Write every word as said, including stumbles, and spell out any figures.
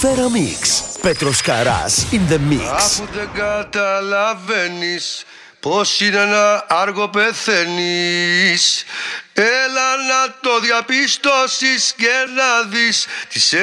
Φέραμιξ. Πέτρος Καράς in the mix. Αφού δεν καταλαβαίνεις πως είναι να άργο πεθαίνεις, έλα να το διαπιστώσεις και να δεις τι σε